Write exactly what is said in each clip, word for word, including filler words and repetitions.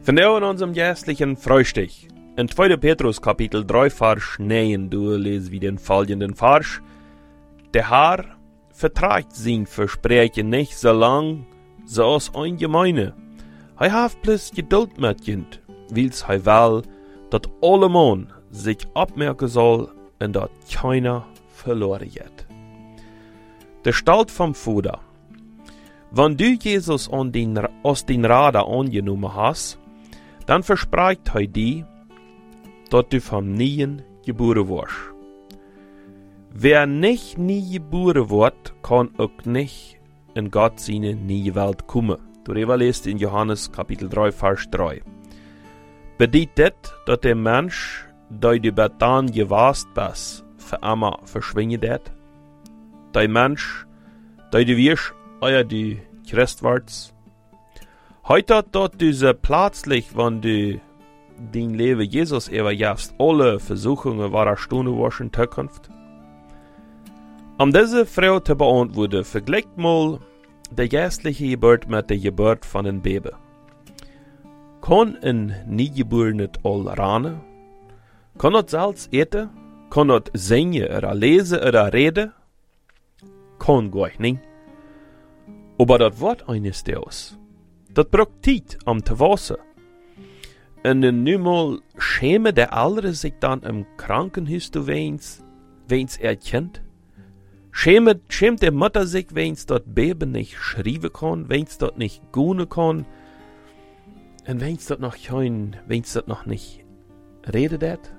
Vandaag in unserem jährlichen Frühstück. In zweiter Petrus Kapitel drei Vers neun, du lesen wir den folgenden Vers. Der Herr verträgt sein Versprechen nicht so lang, so als ein Gemeine. Er hat bloß Geduld mit Kind, wils er will, dass alle Mann sich abmerken soll und dass keiner verloren wird. Der Stalt vom Fuder. Wenn du Jesus an den, aus den Rader angenommen hast, dann verspricht er dir, dass du vom Nien geboren wirst. Wer nicht nie geboren wird, kann auch nicht in Gott seine neue Welt kommen. Darüber lest in Johannes Kapitel drei, Vers drei. Bedeutet, dass der Mensch, der du betan gewast bist, für immer verschwinden wird? Der Mensch, der du wirst, euer du Christ wirst? Heute dort du so plötzlich, wenn du dein Leben Jesus übergibst, alle Versuchungen wahrer Stunde wirst in Zukunft? Um diese Frage zu beantworten, vergleicht mal die geistliche Geburt mit der Geburt von einem Baby. Kann ein Niegeborenes all ranen? Kann das selbst essen? Kann das singen oder lesen oder reden? Kann gar nicht. Aber das Wort eines Deus, das braucht Zeit, um zu wachsen. Und nun mal schämen der Ältere sich dann im Krankenhaus zu wenn's, wenn's er kennt? Schämt, schämt der Mutter sich, wenn's dort Baby nicht schreiben kann, wenn's dort nicht gune kann, und wenn's dort noch kein, wenn's dort noch nicht redet hat?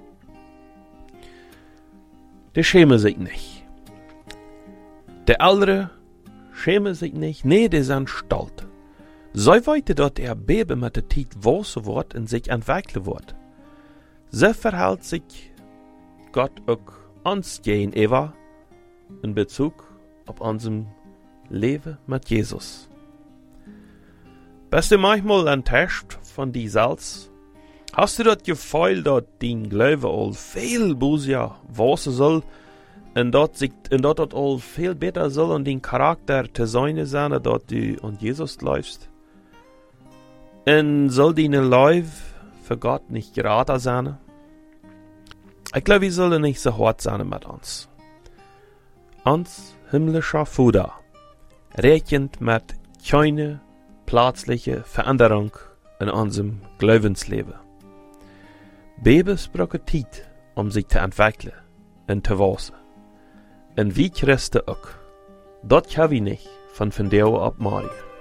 Der schäme sich nicht. Der Ältere schäme sich nicht, nee, der sind stolz. So weiter dort der Baby mit der Zeit wachsen wird und sich entwickeln wird. So verhält sich Gott auch uns gegenüber in Bezug auf unserem Leben mit Jesus. Bist du manchmal enttäuscht von dir selbst? Hast du das Gefühl, dass dein Glaube all viel besser wachsen soll und dass das all viel besser soll und dein Charakter zu sein sein, dass du an Jesus läufst? Und soll deine Leben für Gott nicht gerade sein? Ich glaube, wir sollen nicht so hart sein mit uns. Uns himmlischer Vater rechnet mit keine plötzliche Veränderung in unserem Glaubensleben. Babys brauchen Zeit, um sich zu entwickeln und zu wachsen. Und wie Christen auch. Das kann wir nicht von von der ab Maria.